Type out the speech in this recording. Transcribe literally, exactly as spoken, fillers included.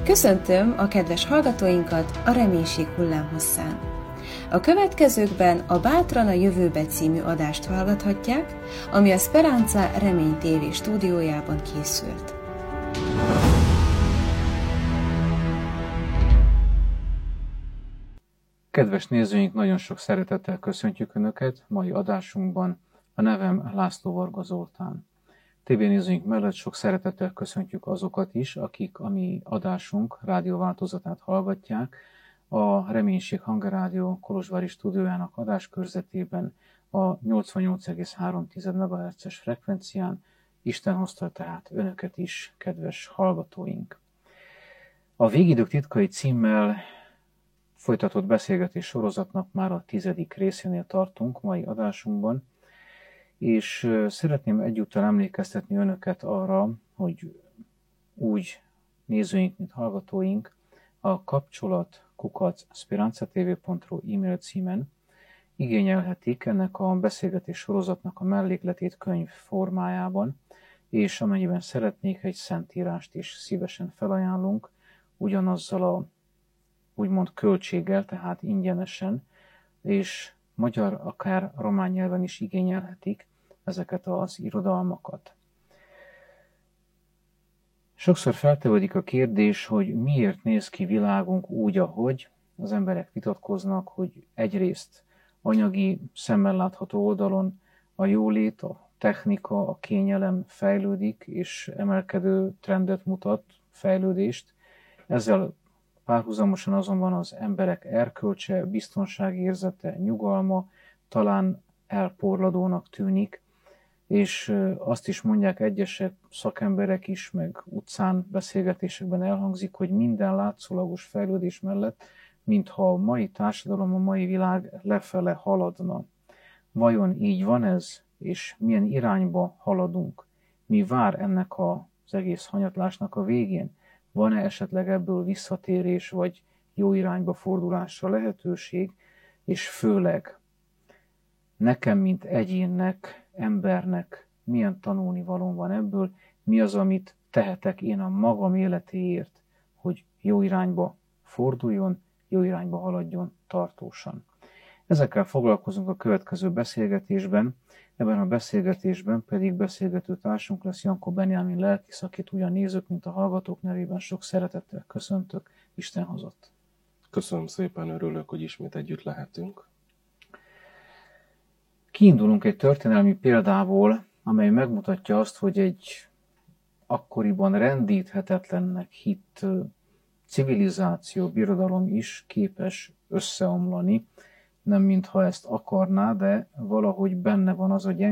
Köszöntöm a kedves hallgatóinkat a Reménység hullámhosszán. A következőkben a Bátran a jövőbe című adást hallgathatják, ami a Speranza Remény té vé stúdiójában készült. Kedves nézőink, nagyon sok szeretettel köszöntjük Önöket mai adásunkban. A nevem László Varga Zoltán. té vé nézőink mellett sok szeretettel köszöntjük azokat is, akik a mi adásunk rádióváltozatát hallgatják. A Reménység Hangerrádió kolozsvári stúdiójának adáskörzetében a nyolcvannyolc egész három megahertzes frekvencián. Isten hozta tehát Önöket is, kedves hallgatóink. A Végidők titkai címmel folytatott beszélgetés sorozatnak már a tizedik részénél tartunk mai adásunkban, és szeretném egyúttal emlékeztetni Önöket arra, hogy úgy nézőink, mint hallgatóink a kapcsolat kukac speranzatv pont ru e-mail címen igényelhetik ennek a beszélgetés sorozatnak a mellékletét könyv formájában, és amennyiben szeretnék, egy szentírást is szívesen felajánlunk, ugyanazzal a úgymond költséggel, tehát ingyenesen, és magyar, akár román nyelven is igényelhetik ezeket az irodalmakat. Sokszor feltevődik a kérdés, hogy miért néz ki világunk úgy, ahogy. Az emberek vitatkoznak, hogy egyrészt anyagi, szemmel látható oldalon a jólét, a technika, a kényelem fejlődik, és emelkedő trendet mutat, fejlődést. Ezzel párhuzamosan azonban az emberek erkölcse, biztonságérzete, nyugalma talán elporladónak tűnik, és azt is mondják egyesek, szakemberek is, meg utcán beszélgetésekben elhangzik, hogy minden látszólagos fejlődés mellett, mintha a mai társadalom, a mai világ lefele haladna. Vajon így van ez, és milyen irányba haladunk? Mi vár ennek az egész hanyatlásnak a végén? Van-e esetleg ebből visszatérés, vagy jó irányba fordulásra lehetőség, és főleg nekem, mint egyénnek, embernek milyen tanulnivalóm van ebből, mi az, amit tehetek én a magam életéért, hogy jó irányba forduljon, jó irányba haladjon tartósan. Ezekkel foglalkozunk a következő beszélgetésben, ebben a beszélgetésben pedig beszélgető társunk lesz Jankó Benjamin lelkész, akit ugyan nézők, mint a hallgatók nevében sok szeretettel köszöntök, Isten hozott. Köszönöm szépen, örülök, hogy ismét együtt lehetünk. Kiindulunk egy történelmi példából, amely megmutatja azt, hogy egy akkoriban rendíthetetlennek hitt civilizáció, birodalom is képes összeomlani, nem mintha ezt akarná, de valahogy benne van az a gyenge